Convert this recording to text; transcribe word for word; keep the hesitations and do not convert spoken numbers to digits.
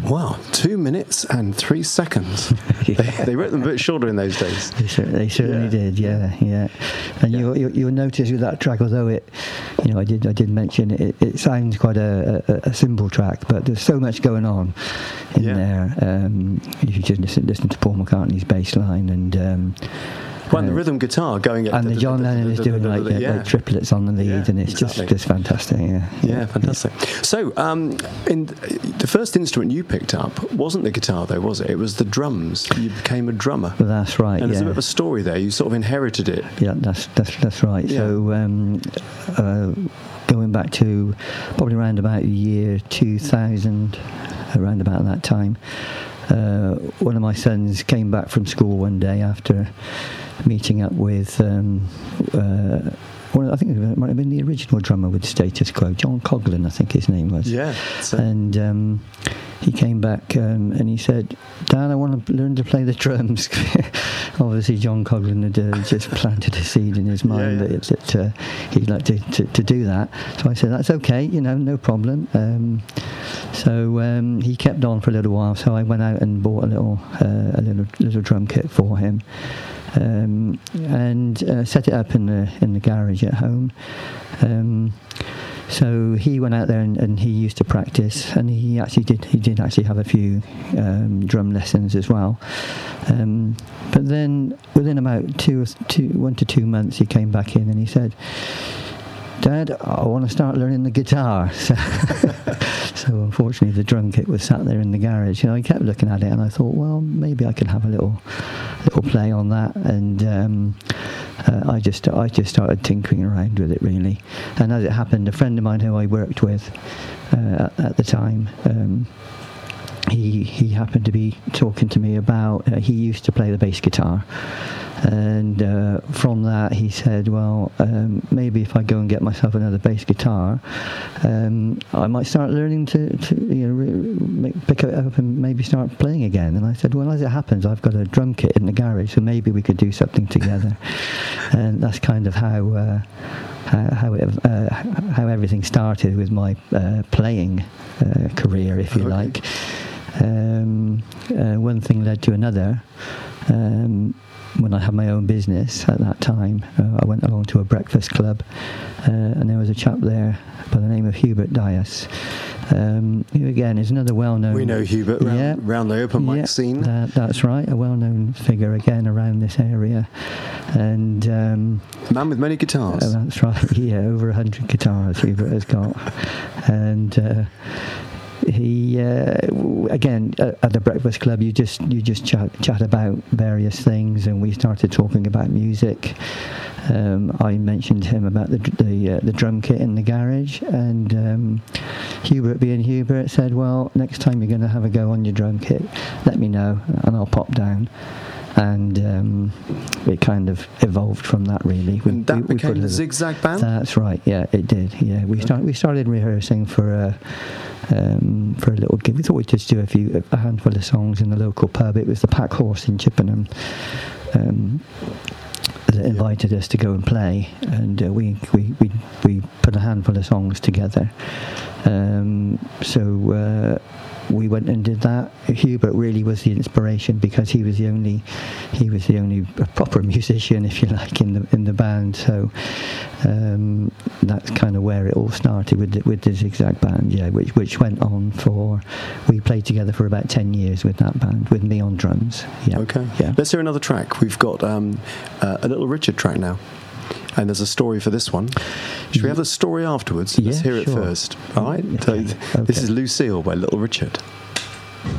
Wow, two minutes and three seconds. Yeah. they, they wrote them a bit shorter in those days. They, cer- they certainly Yeah. did, yeah, yeah. And Yeah. You, you you'll notice with that track, although it, you know, I did I did mention it, it sounds quite a, a, a simple track, but there's so much going on in Yeah. there. Um, if you just listen, listen to Paul McCartney's bass line and. Um, Well, and the uh, rhythm guitar going at and the John Lennon is doing like, uh, yeah. like triplets on the lead, Yeah, and it's exactly. just just fantastic. Yeah, Yeah, fantastic. So, um, in the first instrument you picked up wasn't the guitar, though, was it? It was the drums. You became a drummer. But that's right. And there's yeah. a bit of a story there. You sort of inherited it. Yeah, that's that's that's right. Yeah. So um, uh, going back to probably around about the year two thousand, around about that time, uh, one of my sons came back from school one day after meeting up with. Um, uh, well, I think it might have been the original drummer with Status Quo, John Coughlin, I think his name was. Yeah. So, And um, he came back um, and he said, "Dad, I want to learn to play the drums." Obviously, John Coughlin had uh, just planted a seed in his mind Yeah, yeah. that, that uh, he'd like to, to, to do that. So I said, "That's okay, you know, no problem." Um, so um, he kept on for a little while. So I went out and bought a little uh, a little little drum kit for him. Um, and uh, set it up in the in the garage at home. Um, so he went out there and, and he used to practice, and he actually did he did actually have a few um, drum lessons as well. Um, but then within about two, or two one to two months, he came back in and he said, "Dad, I want to start learning the guitar." So, so unfortunately, the drum kit was sat there in the garage. You know, I kept looking at it, and I thought, well, maybe I can have a little, little play on that. And um, uh, I just, I just started tinkering around with it, really. And as it happened, a friend of mine who I worked with uh, at, at the time. Um, he he happened to be talking to me about. Uh, he used to play the bass guitar. And uh, from that, he said, "Well, um, maybe if I go and get myself another bass guitar, um, I might start learning to, to you know, re- make, pick it up and maybe start playing again." And I said, "Well, as it happens, I've got a drum kit in the garage, so maybe we could do something together." And that's kind of how uh, how how, it, uh, how everything started with my uh, playing uh, career, if you Okay. like. Um, uh, one thing led to another. Um, when I had my own business at that time, uh, I went along to a breakfast club, uh, and there was a chap there by the name of Hubert Dias, um, who again is another well-known... we know Hubert round, yeah, round the open mic yeah, scene. That, that's right, a well-known figure again around this area. And... Um, A man with many guitars. uh, that's right, yeah, over a hundred guitars Hubert has got. And... Uh, he uh, w- again uh, at the breakfast club you just you just chat chat about various things, and we started talking about music. um, I mentioned to him about the the, uh, the drum kit in the garage, and um, Hubert being Hubert said, "Well, next time you're going to have a go on your drum kit, let me know and I'll pop down." And um, it kind of evolved from that, really. We, and that we, we became put a the little- Zigzag Band? That's right. Yeah, it did. Yeah, we start we started rehearsing for a um, for a little gig. We thought we'd just do a few a handful of songs in the local pub. It was the Pack Horse in Chippenham. Um, that invited us to go and play, and uh, we, we we we put a handful of songs together. Um, so. Uh, We went and did that. Hubert really was the inspiration, because he was the only, he was the only proper musician, if you like, in the in the band. So um, that's kind of where it all started with the, with the Zigzag Band, yeah, which which went on for. We played together for about ten years with that band, with me on drums. Yeah. Okay. Yeah. Let's hear another track. We've got um, uh, a Little Richard track now. And there's a story for this one. Should we have the story afterwards? Let's Yeah, hear it sure. first. All right? Okay, So, this okay. is Lucille by Little Richard.